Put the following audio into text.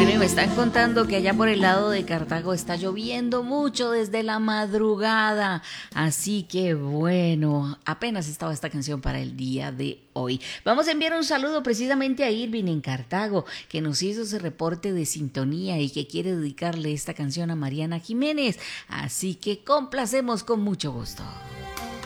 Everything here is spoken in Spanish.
Bueno, y me están contando que allá por el lado de Cartago está lloviendo mucho desde la madrugada. Así que bueno, apenas estaba esta canción para el día de hoy. Vamos a enviar un saludo precisamente a Irving en Cartago, que nos hizo ese reporte de sintonía y que quiere dedicarle esta canción a Mariana Jiménez. Así que complacemos con mucho gusto.